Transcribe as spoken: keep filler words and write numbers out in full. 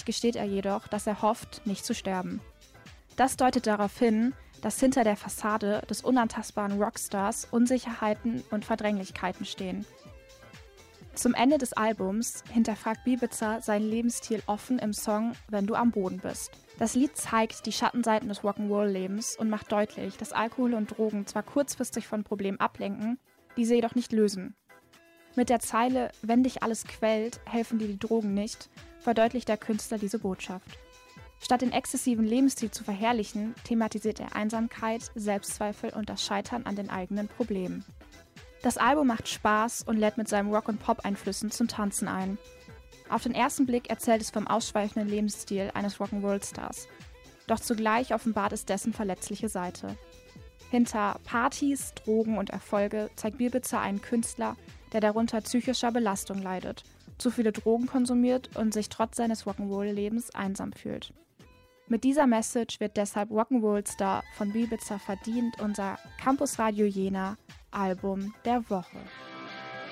Gleichzeitig gesteht er jedoch, dass er hofft, nicht zu sterben. Das deutet darauf hin, dass hinter der Fassade des unantastbaren Rockstars Unsicherheiten und Verdränglichkeiten stehen. Zum Ende des Albums hinterfragt Biebitzer seinen Lebensstil offen im Song »Wenn du am Boden bist«. Das Lied zeigt die Schattenseiten des Rock'n'Roll-Lebens und macht deutlich, dass Alkohol und Drogen zwar kurzfristig von Problemen ablenken, diese jedoch nicht lösen. Mit der Zeile »Wenn dich alles quält, helfen dir die Drogen nicht« verdeutlicht der Künstler diese Botschaft. Statt den exzessiven Lebensstil zu verherrlichen, thematisiert er Einsamkeit, Selbstzweifel und das Scheitern an den eigenen Problemen. Das Album macht Spaß und lädt mit seinen Rock- und Pop-Einflüssen zum Tanzen ein. Auf den ersten Blick erzählt es vom ausschweifenden Lebensstil eines Rock'n'Roll-Stars. Doch zugleich offenbart es dessen verletzliche Seite. Hinter Partys, Drogen und Erfolge zeigt Biebitzer einen Künstler, der darunter psychischer Belastung leidet, zu viele Drogen konsumiert und sich trotz seines Rock'n'Roll-Lebens einsam fühlt. Mit dieser Message wird deshalb Rock'n'Roll Star von Biebitzer verdient unser Campus Radio Jena Album der Woche.